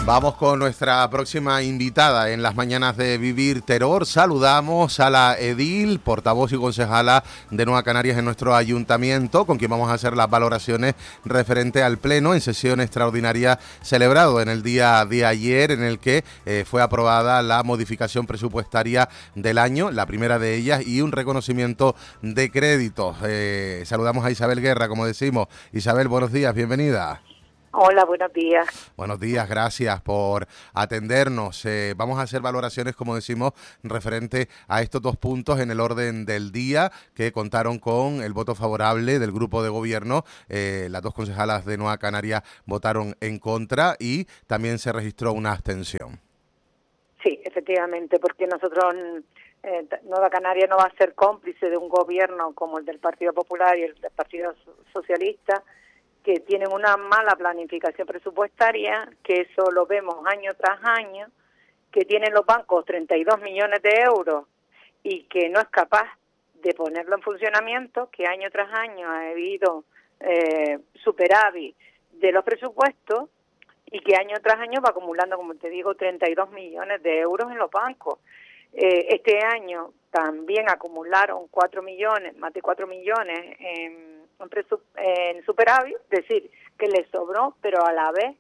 Vamos con nuestra próxima invitada en las mañanas de Vivir Terror. Saludamos a la edil, portavoz y concejala de Nueva Canarias en nuestro ayuntamiento, con quien vamos a hacer las valoraciones referente al pleno en sesión extraordinaria celebrado en el día de ayer, en el que fue aprobada la modificación presupuestaria del año, la primera de ellas, y un reconocimiento de créditos. Saludamos a Isabel Guerra, como decimos. Isabel, buenos días, bienvenida. Hola, buenos días. Buenos días, gracias por atendernos. Vamos a hacer valoraciones, como decimos, referente a estos dos puntos en el orden del día, que contaron con el voto favorable del grupo de gobierno. Las dos concejalas de Nueva Canarias votaron en contra y también se registró una abstención. Sí, efectivamente, porque nosotros, Nueva Canaria no va a ser cómplice de un gobierno como el del Partido Popular y el del Partido Socialista, que tienen una mala planificación presupuestaria, que eso lo vemos año tras año, que tienen los bancos 32 millones de euros y que no es capaz de ponerlo en funcionamiento, que año tras año ha habido superávit de los presupuestos y que año tras año va acumulando, como te digo, 32 millones de euros en los bancos. Este año también acumularon 4 millones, más de 4 millones en superávit, es decir, que les sobró, pero a la vez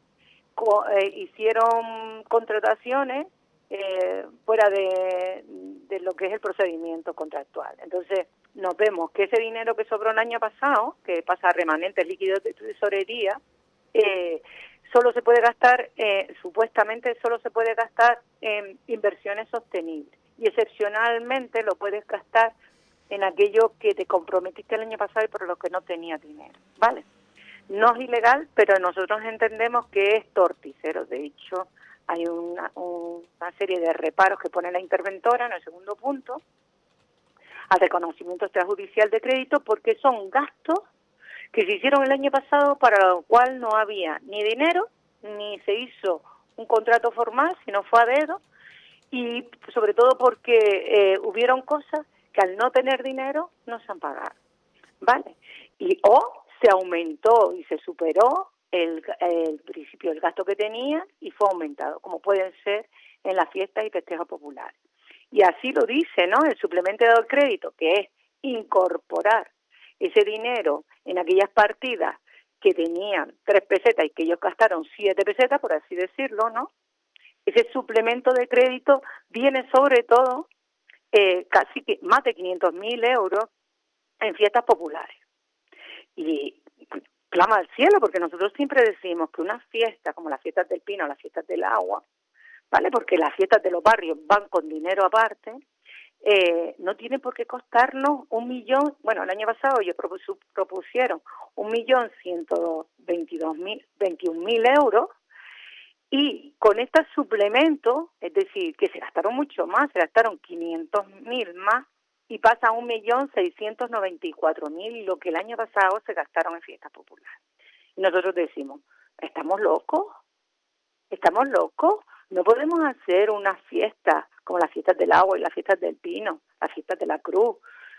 hicieron contrataciones fuera de lo que es el procedimiento contractual. Entonces, nos vemos que ese dinero que sobró el año pasado, que pasa a remanentes líquidos de tesorería, solo se puede gastar, supuestamente solo se puede gastar en inversiones sostenibles, y excepcionalmente lo puedes gastar en aquello que te comprometiste el año pasado y por lo que no tenías dinero, ¿vale? No es ilegal, pero nosotros entendemos que es torticero. De hecho, hay una serie de reparos que pone la interventora en el segundo punto al reconocimiento extrajudicial de crédito, porque son gastos que se hicieron el año pasado para lo cual no había ni dinero, ni se hizo un contrato formal, sino fue a dedo, y sobre todo porque hubieron cosas que al no tener dinero no se han pagado, ¿vale? Y se aumentó y se superó el principio del gasto que tenía y fue aumentado, como pueden ser en las fiestas y festejos populares. Y así lo dice, ¿no?, el suplemento del crédito, que es incorporar ese dinero en aquellas partidas que tenían 3 pesetas y que ellos gastaron 7 pesetas, por así decirlo, ¿no? Ese suplemento de crédito viene sobre todo casi que más de 500.000 euros en fiestas populares. Y clama al cielo, porque nosotros siempre decimos que unas fiestas como las fiestas del Pino, las fiestas del agua, ¿vale?, porque las fiestas de los barrios van con dinero aparte, no tienen por qué costarnos 1 millón. Bueno, el año pasado ellos propusieron 1.122.021.000 euros, y con este suplemento, es decir, que se gastaron mucho más, se gastaron 500.000 más, y pasa a 1.694.000 lo que el año pasado se gastaron en fiestas populares. Y nosotros decimos, ¿estamos locos? ¿Estamos locos? No podemos hacer unas fiestas como las fiestas del agua y las fiestas del pino, las fiestas de la cruz,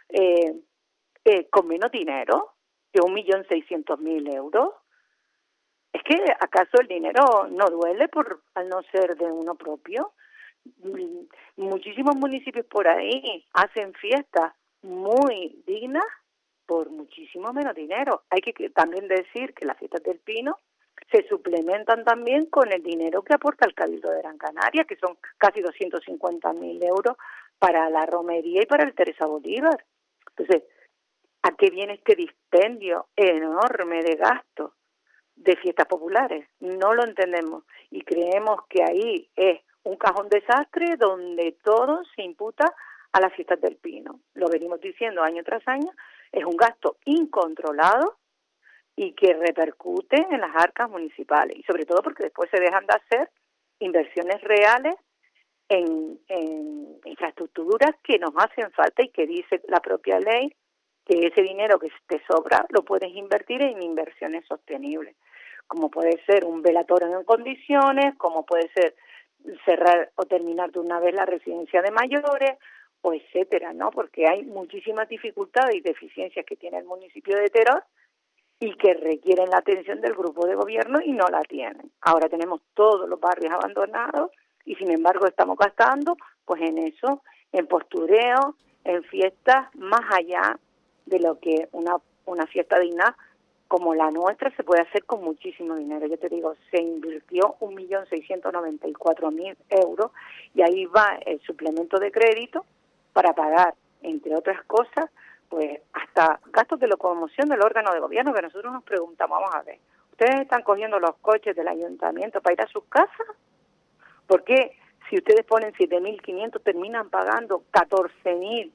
con menos dinero de 1.600.000 euros. ¿Es que acaso el dinero no duele al no ser de uno propio? Muchísimos municipios por ahí hacen fiestas muy dignas por muchísimo menos dinero. Hay que también decir que las fiestas del Pino se suplementan también con el dinero que aporta el Cabildo de Gran Canaria, que son casi 250.000 euros para la romería y para el Teresa Bolívar. Entonces, ¿a qué viene este dispendio enorme de gastos de fiestas populares? No lo entendemos y creemos que ahí es un cajón desastre donde todo se imputa a las fiestas del Pino. Lo venimos diciendo año tras año, es un gasto incontrolado y que repercute en las arcas municipales, y sobre todo porque después se dejan de hacer inversiones reales en infraestructuras que nos hacen falta, y que dice la propia ley que ese dinero que te sobra lo puedes invertir en inversiones sostenibles, como puede ser un velatorio en condiciones, como puede ser cerrar o terminar de una vez la residencia de mayores, o etcétera, ¿no? Porque hay muchísimas dificultades y deficiencias que tiene el municipio de Teror, y que requieren la atención del grupo de gobierno y no la tienen. Ahora tenemos todos los barrios abandonados y sin embargo estamos gastando pues en eso, en postureo, en fiestas, más allá de lo que una fiesta digna como la nuestra se puede hacer con muchísimo dinero. Yo te digo, se invirtió 1.694.000 euros y ahí va el suplemento de crédito para pagar, entre otras cosas, pues hasta gastos de locomoción del órgano de gobierno, que nosotros nos preguntamos, vamos a ver, ¿ustedes están cogiendo los coches del ayuntamiento para ir a sus casas? ¿Por qué si ustedes ponen 7.500 terminan pagando 14.000,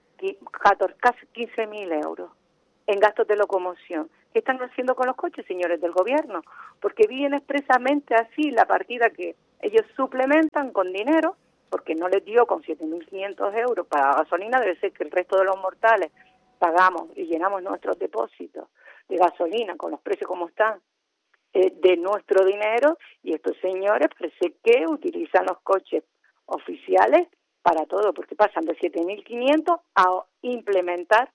casi 15.000 euros en gastos de locomoción? ¿Qué están haciendo con los coches, señores del gobierno? Porque viene expresamente así la partida que ellos suplementan con dinero, porque no les dio con 7.500 euros para gasolina, debe ser que el resto de los mortales pagamos y llenamos nuestros depósitos de gasolina con los precios como están, de nuestro dinero, y estos señores parece que utilizan los coches oficiales para todo, porque pasan de 7.500 a implementar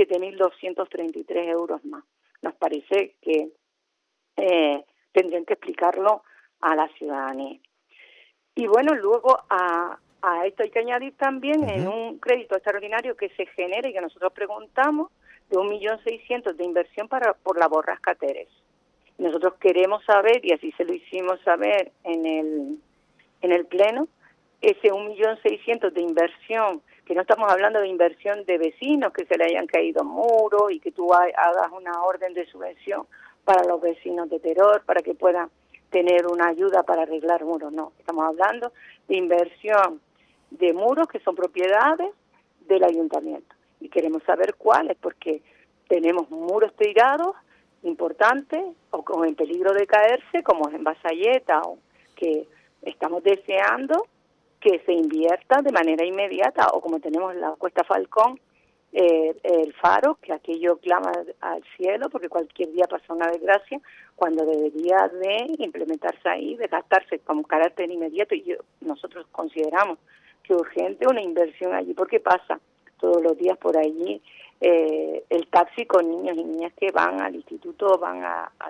7.233 euros más. Nos parece que tendrían que explicarlo a la ciudadanía. Y bueno, luego a esto hay que añadir también en un crédito extraordinario que se genera y que nosotros preguntamos de 1.600.000 de inversión por la borrasca Teresa. Nosotros queremos saber, y así se lo hicimos saber en el Pleno, ese 1.600.000 de inversión, que no estamos hablando de inversión de vecinos que se le hayan caído muros y que tú hagas una orden de subvención para los vecinos de Teror, para que puedan tener una ayuda para arreglar muros, no. Estamos hablando de inversión de muros que son propiedades del ayuntamiento. Y queremos saber cuáles, porque tenemos muros tirados importantes o en peligro de caerse, como es en Basalleta, o que estamos deseando que se invierta de manera inmediata, o como tenemos la Cuesta Falcón, el faro, que aquello clama al cielo, porque cualquier día pasa una desgracia, cuando debería de implementarse ahí, de gastarse con carácter inmediato, y nosotros consideramos que urgente una inversión allí, porque pasa todos los días por allí el taxi con niños y niñas que van al instituto, van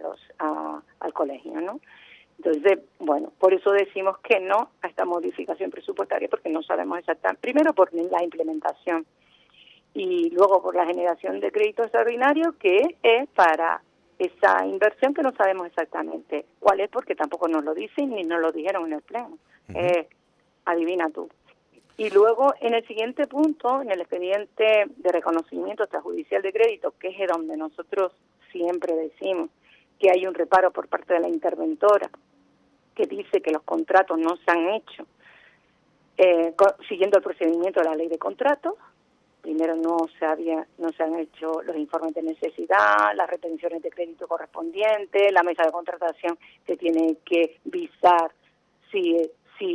al colegio, ¿no? Entonces, bueno, por eso decimos que no a esta modificación presupuestaria, porque no sabemos exactamente, primero por la implementación, y luego por la generación de crédito extraordinario, que es para esa inversión que no sabemos exactamente cuál es, porque tampoco nos lo dicen ni nos lo dijeron en el Pleno. Adivina tú. Y luego, en el siguiente punto, en el expediente de reconocimiento extrajudicial de crédito, que es donde nosotros siempre decimos que hay un reparo por parte de la interventora, que dice que los contratos no se han hecho siguiendo el procedimiento de la ley de contratos. Primero no se han hecho los informes de necesidad, las retenciones de crédito correspondientes, la mesa de contratación que tiene que visar si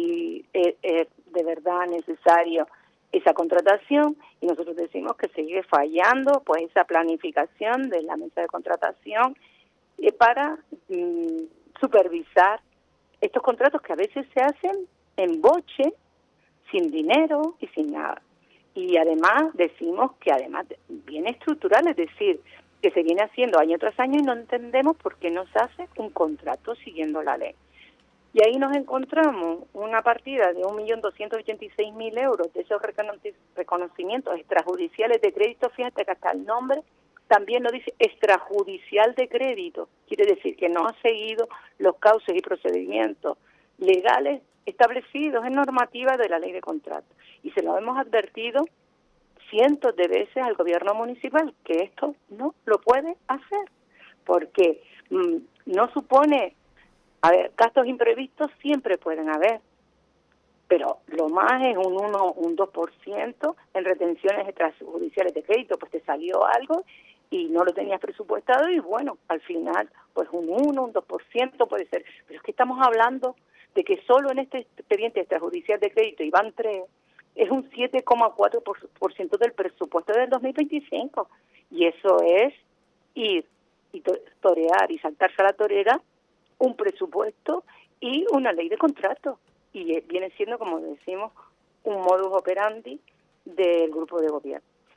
es de verdad necesario esa contratación, y nosotros decimos que sigue fallando pues esa planificación de la mesa de contratación para supervisar estos contratos que a veces se hacen en boche, sin dinero y sin nada. Y además decimos que además viene estructural, es decir, que se viene haciendo año tras año y no entendemos por qué no se hace un contrato siguiendo la ley. Y ahí nos encontramos una partida de 1.286.000 euros de esos reconocimientos extrajudiciales de crédito. Fíjate que hasta el nombre también lo dice, extrajudicial de crédito. Quiere decir que no ha seguido los cauces y procedimientos legales establecidos en normativa de la ley de contrato. Y se lo hemos advertido cientos de veces al gobierno municipal que esto no lo puede hacer, porque no supone, a ver, gastos imprevistos siempre pueden haber, pero lo más es un 1, un 2% en retenciones extrajudiciales de crédito, pues te salió algo y no lo tenías presupuestado y bueno, al final pues un 1, un 2% puede ser, pero es que estamos hablando de que solo en este expediente extrajudicial de crédito, y van 3, es un 7,4% del presupuesto del 2025, y eso es ir y torear y saltarse a la torera un presupuesto y una ley de contrato, y viene siendo, como decimos, un modus operandi del grupo de gobierno.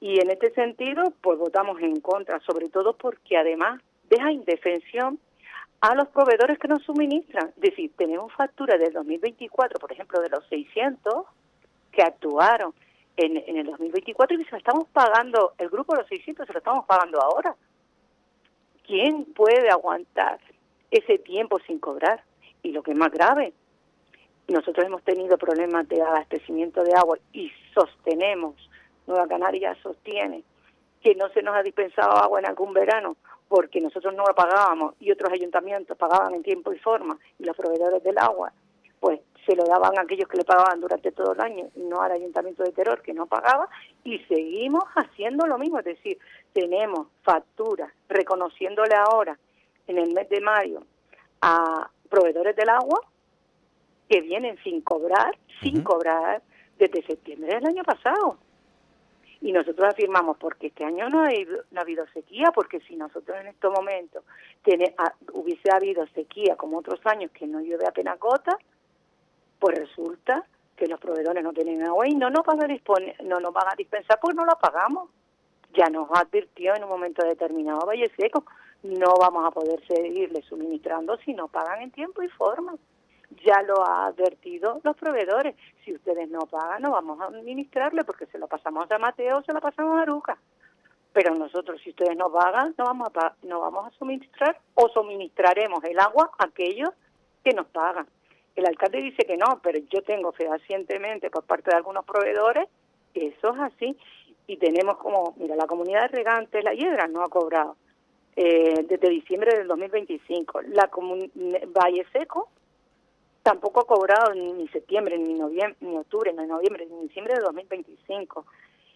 Y en este sentido, pues votamos en contra, sobre todo porque además deja indefensión a los proveedores que nos suministran. Es decir, tenemos facturas del 2024, por ejemplo, de los 600 que actuaron en el 2024 y se lo estamos pagando, el grupo de los 600 se lo estamos pagando ahora. ¿Quién puede aguantar ese tiempo sin cobrar? Y lo que es más grave, nosotros hemos tenido problemas de abastecimiento de agua y sostenemos, Nueva Canaria sostiene, que no se nos ha dispensado agua en algún verano porque nosotros no la pagábamos y otros ayuntamientos pagaban en tiempo y forma, y los proveedores del agua pues se lo daban a aquellos que le pagaban durante todo el año y no al Ayuntamiento de Teror, que no pagaba, y seguimos haciendo lo mismo. Es decir, tenemos facturas reconociéndole ahora en el mes de mayo a proveedores del agua que vienen sin cobrar desde septiembre del año pasado. Y nosotros afirmamos, porque este año no ha habido sequía, porque si nosotros en estos momentos hubiese habido sequía como otros años que no llueve apenas gota, pues resulta que los proveedores no tienen agua y no nos van a dispensar porque no la pagamos. Ya nos advirtió en un momento determinado Valle Seco, no vamos a poder seguirle suministrando si no pagan en tiempo y forma. Ya lo ha advertido los proveedores. Si ustedes no pagan, no vamos a administrarle porque se lo pasamos a Mateo, se lo pasamos a Aruca. Pero nosotros, si ustedes no pagan, no vamos a suministrar o suministraremos el agua a aquellos que nos pagan. El alcalde dice que no, pero yo tengo fehacientemente por parte de algunos proveedores que eso es así. Y tenemos como, mira, la comunidad de regantes La Hiedra no ha cobrado desde diciembre del 2025. Valle Seco tampoco ha cobrado ni septiembre, ni noviembre, ni octubre, ni noviembre, ni diciembre de 2025.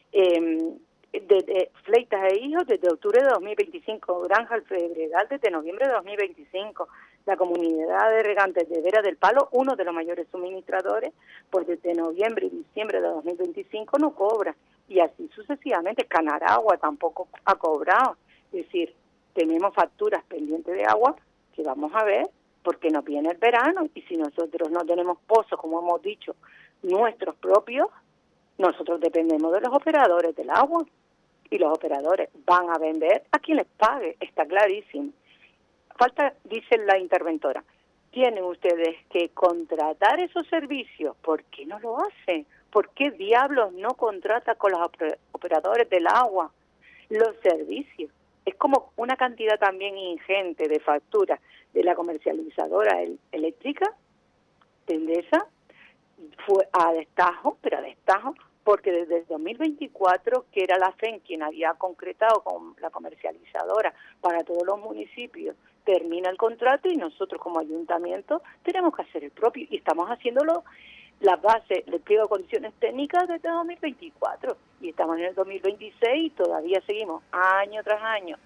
Desde Fleitas e Hijos desde octubre de 2025, Granja El Febregal desde noviembre de 2025. La comunidad de regantes de Vera del Palo, uno de los mayores suministradores, pues desde noviembre y diciembre de 2025 no cobra. Y así sucesivamente. Canaragua tampoco ha cobrado. Es decir, tenemos facturas pendientes de agua que vamos a ver porque nos viene el verano y si nosotros no tenemos pozos, como hemos dicho, nuestros propios, nosotros dependemos de los operadores del agua y los operadores van a vender a quien les pague, está clarísimo. Falta, dice la interventora, tienen ustedes que contratar esos servicios. ¿Por qué no lo hacen? ¿Por qué diablos no contrata con los operadores del agua los servicios? Es como una cantidad también ingente de facturas de la comercializadora eléctrica, de Endesa, fue a destajo, porque desde el 2024, que era la FEN quien había concretado con la comercializadora para todos los municipios, termina el contrato y nosotros como ayuntamiento tenemos que hacer el propio y estamos haciéndolo las bases, el pliego de condiciones técnicas desde 2024 y estamos en el 2026 y todavía seguimos año tras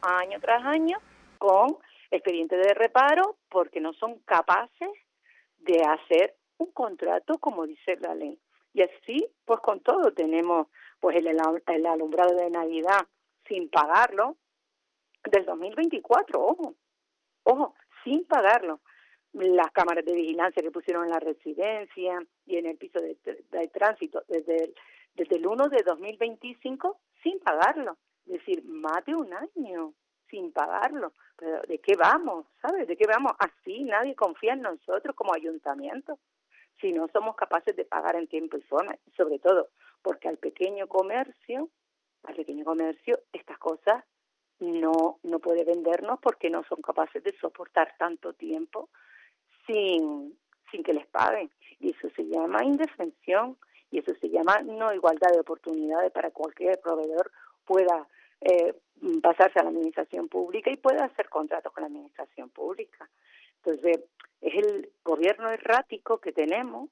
año con expedientes de reparo porque no son capaces de hacer un contrato como dice la ley. Y así, pues con todo, tenemos pues el alumbrado de Navidad sin pagarlo del 2024, ojo, sin pagarlo. Las cámaras de vigilancia que pusieron en la residencia y en el piso de tránsito desde el 1 de 2025 sin pagarlo. Es decir, más de un año sin pagarlo. Pero ¿de qué vamos? ¿Sabes? ¿De qué vamos? Así nadie confía en nosotros como ayuntamiento si no somos capaces de pagar en tiempo y forma. Y sobre todo porque al pequeño comercio estas cosas no puede vendernos porque no son capaces de soportar tanto tiempo sin que les paguen. Y eso se llama indefensión y eso se llama no igualdad de oportunidades para cualquier proveedor pueda pasarse a la administración pública y pueda hacer contratos con la administración pública. Entonces, es el gobierno errático que tenemos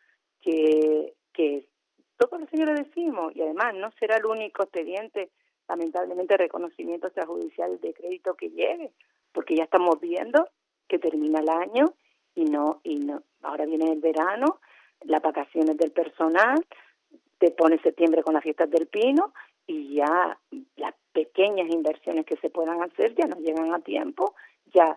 que todos los señores decimos, y además no será el único expediente, lamentablemente, reconocimiento extrajudicial de crédito que llegue, porque ya estamos viendo que termina el año y no, ahora viene el verano, las vacaciones del personal, te pone septiembre con las fiestas del Pino y ya las pequeñas inversiones que se puedan hacer ya no llegan a tiempo, ya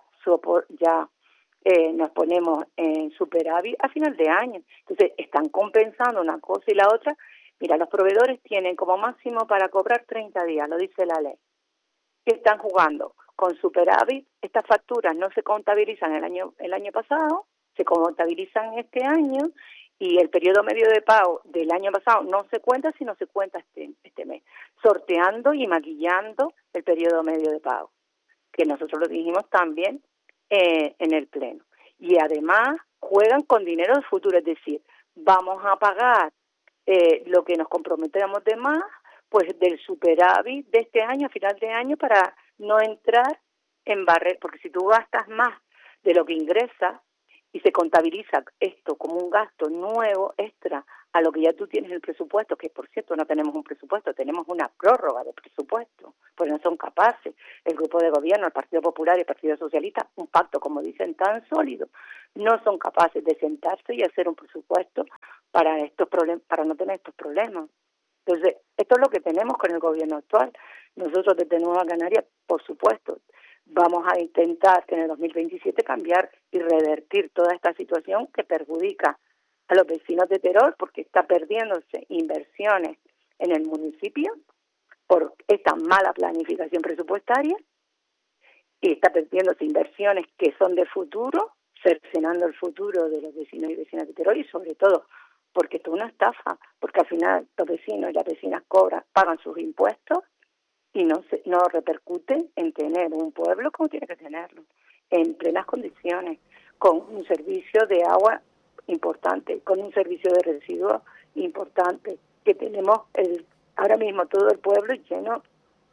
nos ponemos en superávit a final de año. Entonces están compensando una cosa y la otra Mira, los proveedores tienen como máximo para cobrar 30 días, lo dice la ley. ¿Qué están jugando? Con superávit, estas facturas no se contabilizan el año pasado, se contabilizan este año, y el periodo medio de pago del año pasado no se cuenta, sino se cuenta este mes, sorteando y maquillando el periodo medio de pago, que nosotros lo dijimos también en el Pleno. Y además juegan con dinero del futuro, es decir, vamos a pagar lo que nos comprometemos de más, pues del superávit de este año, a final de año, para no entrar en barrera, porque si tú gastas más de lo que ingresas y se contabiliza esto como un gasto nuevo, extra, a lo que ya tú tienes en el presupuesto, que por cierto no tenemos un presupuesto, tenemos una prórroga de presupuesto, pues no son capaces el grupo de gobierno, el Partido Popular y el Partido Socialista, un pacto, como dicen, tan sólido, no son capaces de sentarse y hacer un presupuesto para estos problemas, para no tener estos problemas. Entonces, esto es lo que tenemos con el gobierno actual. Nosotros desde Nueva Canarias, por supuesto, vamos a intentar que en el 2027 cambiar y revertir toda esta situación que perjudica a los vecinos de Teror, porque está perdiéndose inversiones en el municipio por esta mala planificación presupuestaria, y está perdiéndose inversiones que son de futuro, cercenando el futuro de los vecinos y vecinas de Teror, y sobre todo porque esto es una estafa, porque al final los vecinos y las vecinas pagan sus impuestos y no repercute en tener un pueblo como tiene que tenerlo, en plenas condiciones, con un servicio de agua importante, con un servicio de residuos importante, que tenemos ahora mismo todo el pueblo lleno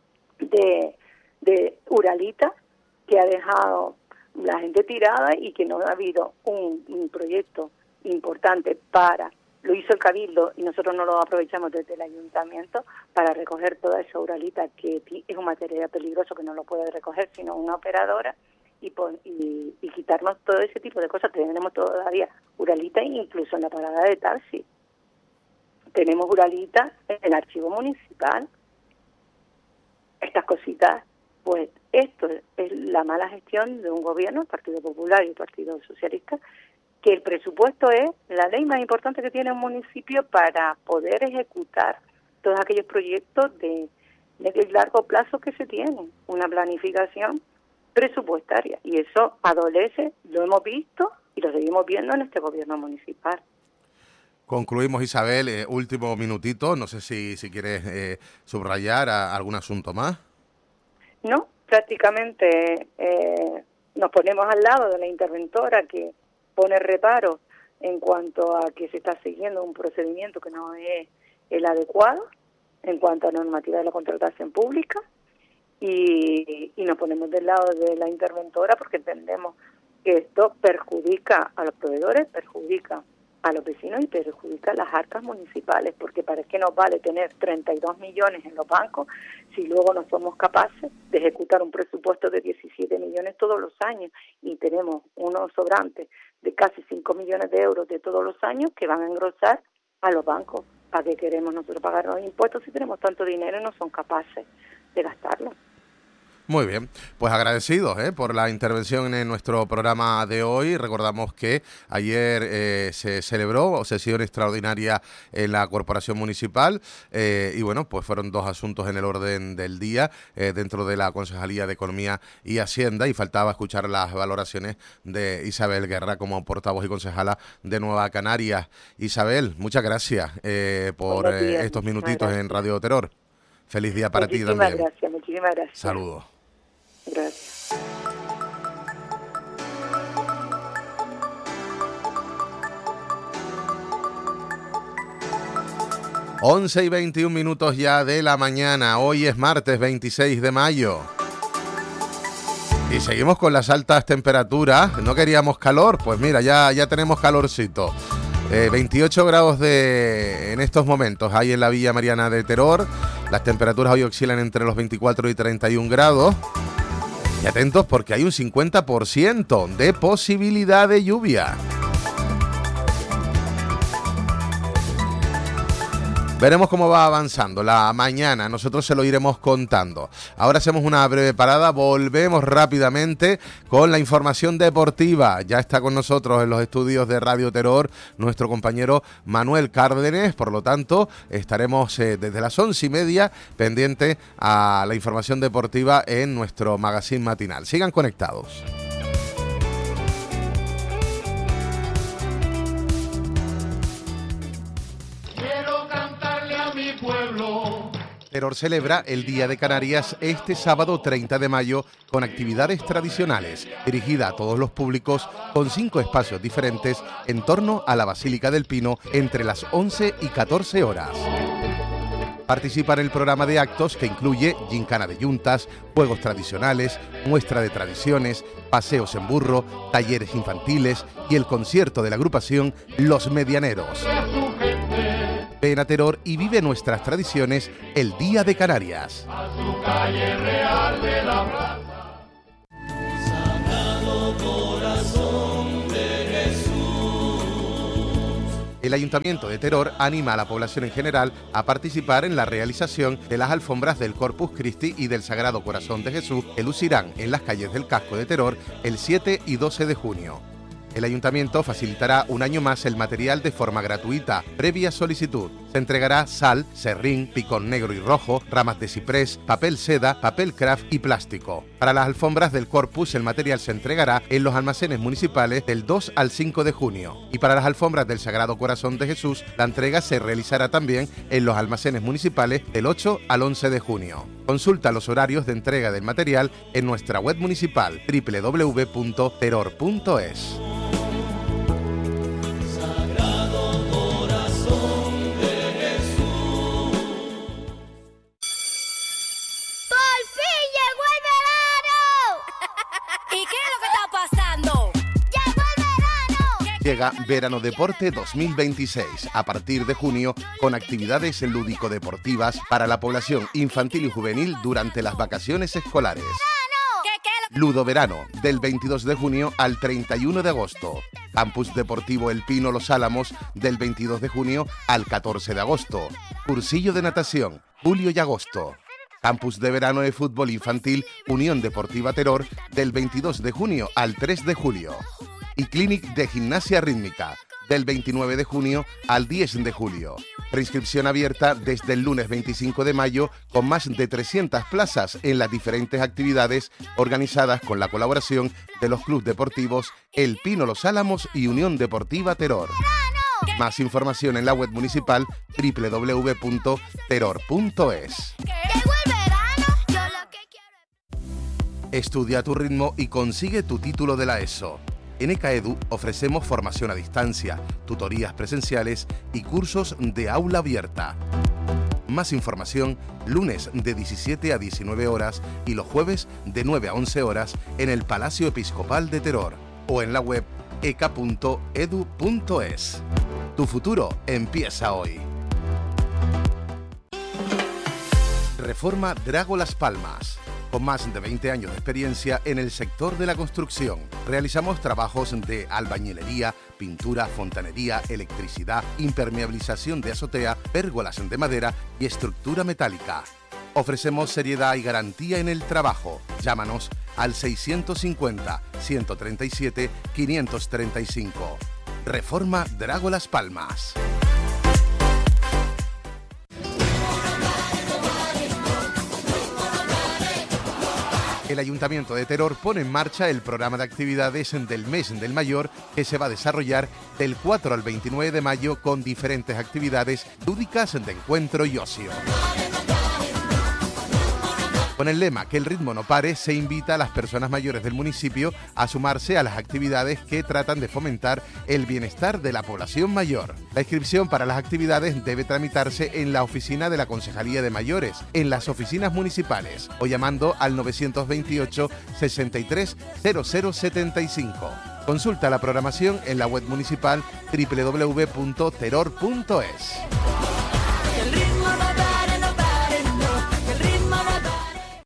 de uralitas que ha dejado la gente tirada y que no ha habido un proyecto importante lo hizo el Cabildo y nosotros no lo aprovechamos desde el Ayuntamiento para recoger toda esa uralita, que es un material peligroso que no lo puede recoger sino una operadora, y quitarnos todo ese tipo de cosas. Tenemos todavía uralita incluso en la parada de taxi. Tenemos uralita en el archivo municipal. Estas cositas, pues esto es la mala gestión de un gobierno, el Partido Popular y el Partido Socialista, que el presupuesto es la ley más importante que tiene un municipio para poder ejecutar todos aquellos proyectos de medio y largo plazo que se tienen, una planificación presupuestaria, y eso adolece, lo hemos visto y lo seguimos viendo en este gobierno municipal. Concluimos, Isabel, último minutito, no sé si quieres subrayar algún asunto más. No, prácticamente nos ponemos al lado de la interventora que pone reparo en cuanto a que se está siguiendo un procedimiento que no es el adecuado en cuanto a normativa de la contratación pública, y nos ponemos del lado de la interventora porque entendemos que esto perjudica a los proveedores, perjudica a los vecinos y perjudica a las arcas municipales, porque ¿para qué nos vale tener 32 millones en los bancos si luego no somos capaces de ejecutar un presupuesto de 17 millones todos los años y tenemos unos sobrantes de casi 5 millones de euros de todos los años que van a engrosar a los bancos? ¿Para qué queremos nosotros pagar los impuestos si tenemos tanto dinero y no son capaces de gastarlo? Muy bien, pues agradecidos por la intervención en nuestro programa de hoy. Recordamos que ayer se celebró sesión extraordinaria en la Corporación Municipal y bueno, pues fueron dos asuntos en el orden del día dentro de la Concejalía de Economía y Hacienda, y faltaba escuchar las valoraciones de Isabel Guerra como portavoz y concejala de Nueva Canarias. Isabel, muchas gracias por estos minutitos en Radio Teror. Feliz día para ti también. Muchísimas gracias. Saludos. Gracias. Once y 21 minutos ya de la mañana. Hoy es martes 26 de mayo. Y seguimos con las altas temperaturas. No queríamos calor, pues mira, ya tenemos calorcito. 28 grados en estos momentos hay en la Villa Mariana de Teror. Las temperaturas hoy oscilan entre los 24 y 31 grados. Y atentos porque hay un 50% de posibilidad de lluvia. Veremos cómo va avanzando la mañana, nosotros se lo iremos contando. Ahora hacemos una breve parada, volvemos rápidamente con la información deportiva. Ya está con nosotros en los estudios de Radio Terror nuestro compañero Manuel Cárdenes, por lo tanto estaremos desde las 11:30 pendientes a la información deportiva en nuestro magazine matinal. Sigan conectados. Terror celebra el Día de Canarias este sábado 30 de mayo con actividades tradicionales, dirigida a todos los públicos, con 5 espacios diferentes en torno a la Basílica del Pino entre las 11 y 14 horas. Participa en el programa de actos que incluye gincana de yuntas, juegos tradicionales, muestra de tradiciones, paseos en burro, talleres infantiles y el concierto de la agrupación Los Medianeros. Ven a Terror y vive nuestras tradiciones el Día de Canarias. El Ayuntamiento de Terror anima a la población en general a participar en la realización de las alfombras del Corpus Christi y del Sagrado Corazón de Jesús que lucirán en las calles del casco de Terror el 7 y 12 de junio. El Ayuntamiento facilitará un año más el material de forma gratuita, previa solicitud. Se entregará sal, serrín, picón negro y rojo, ramas de ciprés, papel seda, papel craft y plástico. Para las alfombras del Corpus, el material se entregará en los almacenes municipales del 2 al 5 de junio. Y para las alfombras del Sagrado Corazón de Jesús, la entrega se realizará también en los almacenes municipales del 8 al 11 de junio. Consulta los horarios de entrega del material en nuestra web municipal www.terror.es. Llega Verano Deporte 2026, a partir de junio, con actividades lúdico-deportivas para la población infantil y juvenil durante las vacaciones escolares. Ludo Verano, del 22 de junio al 31 de agosto. Campus Deportivo El Pino Los Álamos, del 22 de junio al 14 de agosto. Cursillo de natación, julio y agosto. Campus de Verano de Fútbol Infantil Unión Deportiva Terror, del 22 de junio al 3 de julio. Y Clinic de Gimnasia Rítmica, del 29 de junio al 10 de julio. Preinscripción abierta desde el lunes 25 de mayo con más de 300 plazas en las diferentes actividades organizadas con la colaboración de los clubes deportivos El Pino Los Álamos y Unión Deportiva Terror. Más información en la web municipal www.terror.es. Estudia a tu ritmo y consigue tu título de la ESO. En ECAEDU ofrecemos formación a distancia, tutorías presenciales y cursos de aula abierta. Más información, lunes de 17 a 19 horas y los jueves de 9 a 11 horas en el Palacio Episcopal de Terror o en la web eca.edu.es. Tu futuro empieza hoy. Reforma Drago Las Palmas. Con más de 20 años de experiencia en el sector de la construcción, realizamos trabajos de albañilería, pintura, fontanería, electricidad, impermeabilización de azotea, pérgolas de madera y estructura metálica. Ofrecemos seriedad y garantía en el trabajo. Llámanos al 650-137-535. Reforma Drago Las Palmas. El Ayuntamiento de Terror pone en marcha el programa de actividades del Mes del Mayor que se va a desarrollar del 4 al 29 de mayo con diferentes actividades lúdicas de encuentro y ocio. Con el lema Que el ritmo no pare, se invita a las personas mayores del municipio a sumarse a las actividades que tratan de fomentar el bienestar de la población mayor. La inscripción para las actividades debe tramitarse en la oficina de la Concejalía de Mayores, en las oficinas municipales, o llamando al 928 63 0075. Consulta la programación en la web municipal www.terror.es.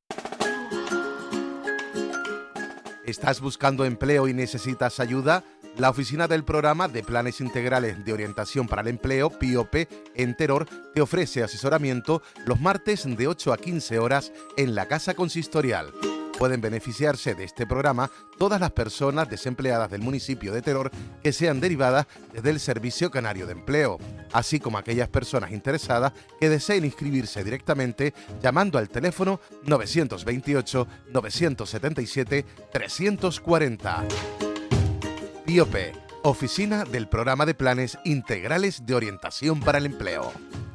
¿Estás buscando empleo y necesitas ayuda? La oficina del Programa de Planes Integrales de Orientación para el Empleo, PIOPE, en Teror, te ofrece asesoramiento los martes de 8 a 15 horas en la Casa Consistorial. Pueden beneficiarse de este programa todas las personas desempleadas del municipio de Teror que sean derivadas desde el Servicio Canario de Empleo, así como aquellas personas interesadas que deseen inscribirse directamente llamando al teléfono 928-977-340. PIOPE, Oficina del Programa de Planes Integrales de Orientación para el Empleo.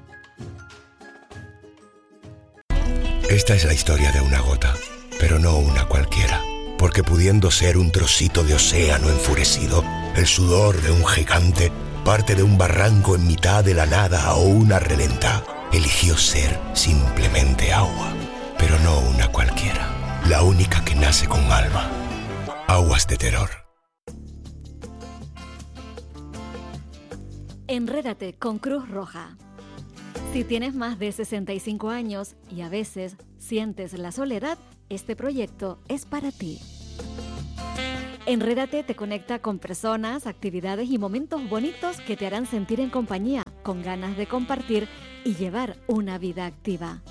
Esta es la historia de una gota, pero no una cualquiera, porque pudiendo ser un trocito de océano enfurecido, el sudor de un gigante, parte de un barranco en mitad de la nada o una relenta, eligió ser simplemente agua, pero no una cualquiera, la única que nace con alma. Aguas de Teror. Enrédate con Cruz Roja. Si tienes más de 65 años y a veces sientes la soledad, este proyecto es para ti. Enrédate te conecta con personas, actividades y momentos bonitos que te harán sentir en compañía, con ganas de compartir y llevar una vida activa.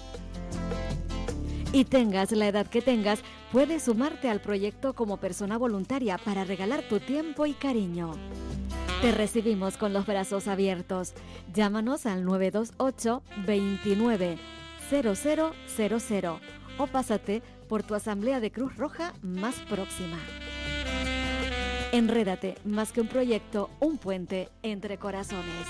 Y tengas la edad que tengas, puedes sumarte al proyecto como persona voluntaria para regalar tu tiempo y cariño. Te recibimos con los brazos abiertos. Llámanos al 928 29 0000 o pásate por tu asamblea de Cruz Roja más próxima. Enrédate, más que un proyecto, un puente entre corazones.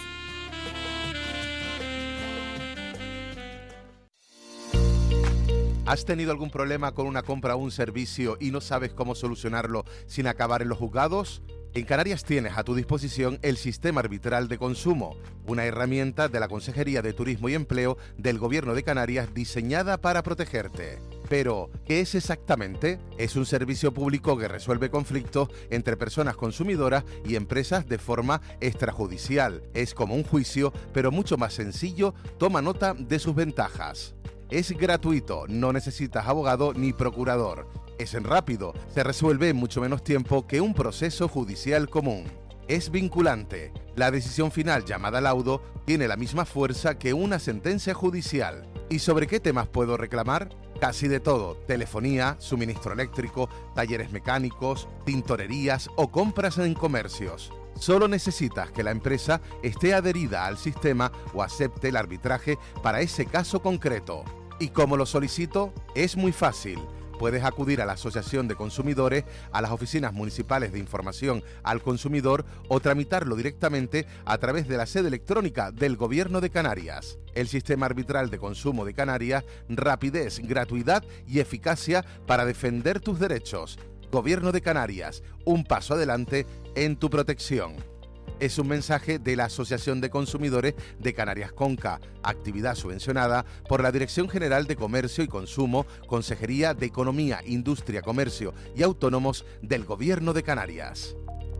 ¿Has tenido algún problema con una compra o un servicio y no sabes cómo solucionarlo sin acabar en los juzgados? En Canarias tienes a tu disposición el Sistema Arbitral de Consumo, una herramienta de la Consejería de Turismo y Empleo del Gobierno de Canarias diseñada para protegerte. Pero, ¿qué es exactamente? Es un servicio público que resuelve conflictos entre personas consumidoras y empresas de forma extrajudicial. Es como un juicio, pero mucho más sencillo. Toma nota de sus ventajas. Es gratuito, no necesitas abogado ni procurador. Es rápido, se resuelve en mucho menos tiempo que un proceso judicial común. Es vinculante. La decisión final, llamada laudo, tiene la misma fuerza que una sentencia judicial. ¿Y sobre qué temas puedo reclamar? Casi de todo: telefonía, suministro eléctrico, talleres mecánicos, tintorerías o compras en comercios. Solo necesitas que la empresa esté adherida al sistema o acepte el arbitraje para ese caso concreto. ¿Y cómo lo solicito? Es muy fácil. Puedes acudir a la Asociación de Consumidores, a las oficinas municipales de información al consumidor o tramitarlo directamente a través de la sede electrónica del Gobierno de Canarias. El Sistema Arbitral de Consumo de Canarias: rapidez, gratuidad y eficacia para defender tus derechos. Gobierno de Canarias, un paso adelante en tu protección. Es un mensaje de la Asociación de Consumidores de Canarias Conca, actividad subvencionada por la Dirección General de Comercio y Consumo, Consejería de Economía, Industria, Comercio y Autónomos del Gobierno de Canarias.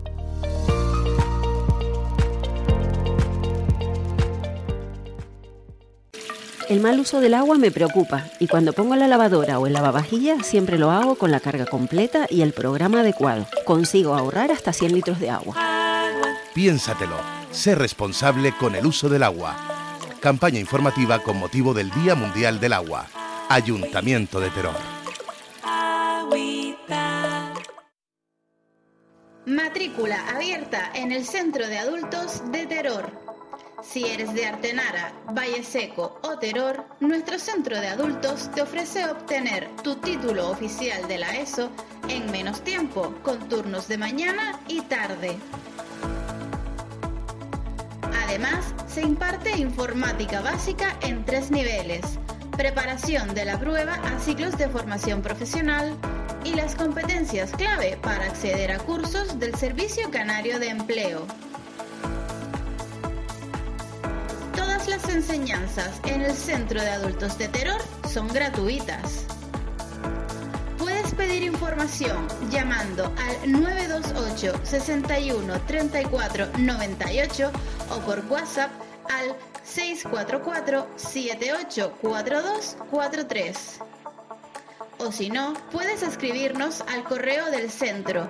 El mal uso del agua me preocupa y cuando pongo la lavadora o el lavavajillas siempre lo hago con la carga completa y el programa adecuado. Consigo ahorrar hasta 100 litros de agua. Piénsatelo, sé responsable con el uso del agua. Campaña informativa con motivo del Día Mundial del Agua. Ayuntamiento de Teror. Matrícula abierta en el Centro de Adultos de Teror. Si eres de Artenara, Valle Seco o Teror, nuestro centro de adultos te ofrece obtener tu título oficial de la ESO en menos tiempo, con turnos de mañana y tarde. Además, se imparte informática básica en 3 niveles, preparación de la prueba a ciclos de formación profesional y las competencias clave para acceder a cursos del Servicio Canario de Empleo. Todas las enseñanzas en el Centro de Adultos de Teror son gratuitas. Puedes pedir información llamando al 928 61 34 98 o por WhatsApp al 644 784243. O si no, puedes escribirnos al correo del centro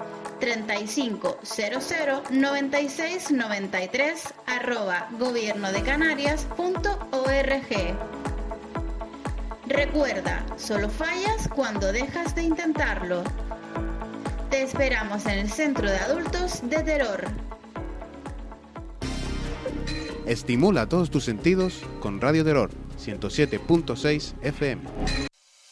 35009693@gobiernodecanarias.org. Recuerda, solo fallas cuando dejas de intentarlo. Te esperamos en el Centro de Adultos de Teror. Estimula todos tus sentidos con Radio Terror 107.6 FM.